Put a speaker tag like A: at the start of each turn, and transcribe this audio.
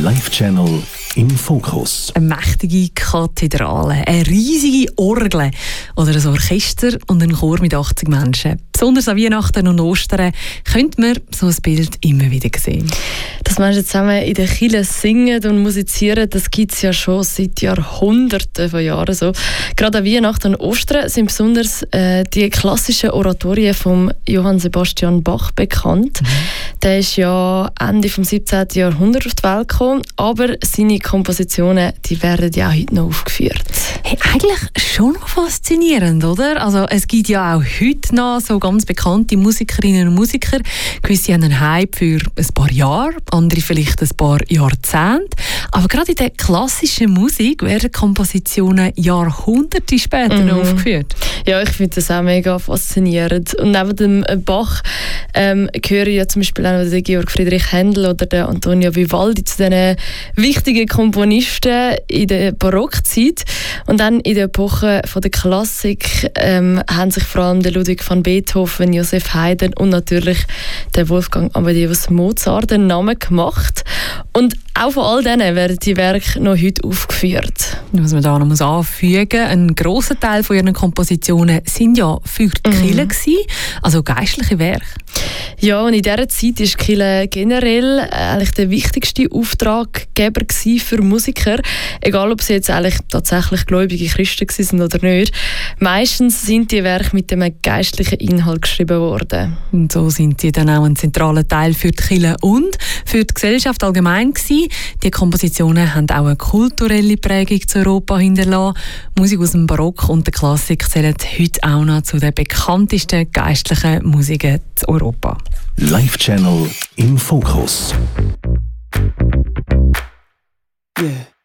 A: Live-Channel im Fokus.
B: Eine mächtige Kathedrale, eine riesige Orgel oder ein Orchester und ein Chor mit 80 Menschen. Besonders an Weihnachten und Ostern könnte man so ein Bild immer wieder sehen.
C: Dass Menschen zusammen in der Kirche singen und musizieren, das gibt es ja schon seit Jahrhunderten von Jahren so. Gerade an Weihnachten und Ostern sind besonders die klassischen Oratorien von Johann Sebastian Bach bekannt. Der ist ja Ende des 17. Jahrhunderts auf die Welt gekommen, aber seine Kompositionen, die werden ja auch heute noch aufgeführt.
B: Hey, eigentlich schon noch faszinierend, oder? Also es gibt ja auch heute noch so ganz bekannte Musikerinnen und Musiker. Gewisse haben einen Hype für ein paar Jahre, andere vielleicht ein paar Jahrzehnte. Aber gerade in der klassischen Musik werden Kompositionen Jahrhunderte später noch aufgeführt.
C: Ja, ich finde das auch mega faszinierend. Und neben dem Bach gehören ja zum Beispiel auch der Georg Friedrich Händel oder der Antonio Vivaldi zu den wichtigen Komponisten in der Barockzeit. Und dann in der Epoche von der Klassik haben sich vor allem der Ludwig van Beethoven, Joseph Haydn und natürlich der Wolfgang Amadeus Mozart den Namen gemacht. Und auch von all denen werden die Werke noch heute aufgeführt.
B: Was man da noch anfügen muss, ein grosser Teil von ihren Kompositionen sind ja für die Kirche gewesen, also geistliche Werke.
C: Ja, und in dieser Zeit war die Kirche generell eigentlich der wichtigste Auftraggeber für Musiker. Egal, ob sie jetzt eigentlich tatsächlich gläubige Christen waren oder nicht. Meistens sind die Werke mit einem geistlichen Inhalt geschrieben worden.
B: Und so sind sie dann auch ein zentraler Teil für die Kirche und für die Gesellschaft allgemein gewesen. Die Kompositionen haben auch eine kulturelle Prägung zu Europa hinterlassen. Musik aus dem Barock und der Klassik zählen heute auch noch zu den bekanntesten geistlichen Musiken zu Europa.
A: Live-Channel im Fokus.
D: Yeah.